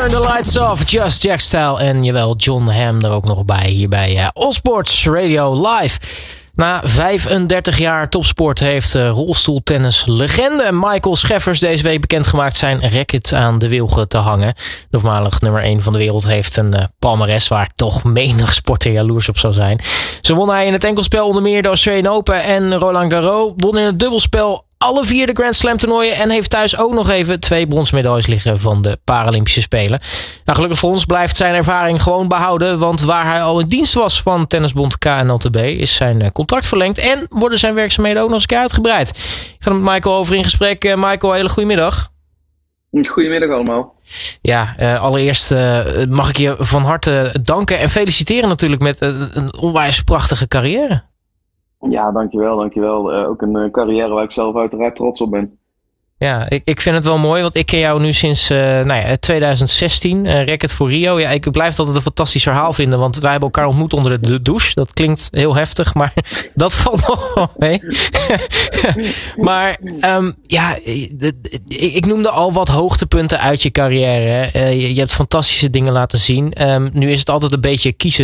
Turn the Lights Off, Just Jack Style en jawel, John Hamm er ook nog bij hier bij All Sports Radio Live. Na 35 jaar topsport heeft rolstoeltennislegende Michael Scheffers deze week bekendgemaakt zijn racket aan de wilgen te hangen. De voormalig nummer 1 van de wereld heeft een palmares waar toch menig sporter jaloers op zou zijn. Zo won hij in het enkelspel onder meer de Australian Open en Roland Garros. Won in het dubbelspel alle 4 de Grand Slam toernooien en heeft thuis ook nog even 2 bronsmedailles liggen van de Paralympische Spelen. Nou, gelukkig voor ons blijft zijn ervaring gewoon behouden, want waar hij al in dienst was van tennisbond KNLTB is zijn contract verlengd en worden zijn werkzaamheden ook nog eens een keer uitgebreid. Ik ga met Michael over in gesprek. Michael, hele goedemiddag. Goedemiddag allemaal. Ja, allereerst mag ik je van harte danken en feliciteren natuurlijk met een onwijs prachtige carrière. Ja, dankjewel. Ook een carrière waar ik zelf uiteraard trots op ben. Ja, ik vind het wel mooi, want ik ken jou nu sinds 2016, Racket voor Rio. Ja, ik blijf het altijd een fantastisch verhaal vinden, want wij hebben elkaar ontmoet onder de douche. Dat klinkt heel heftig, maar dat valt nog wel mee. Maar ik noemde al wat hoogtepunten uit je carrière. Je hebt fantastische dingen laten zien. Nu is het altijd een beetje kiezen